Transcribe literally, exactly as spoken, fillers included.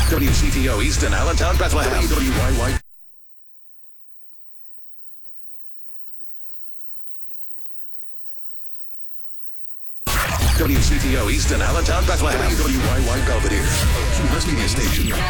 W C T O Easton, Allentown, Bethlehem. W Y Y. W C T O Easton, Allentown, Bethlehem. W Y Y Belvedere, West Media Station.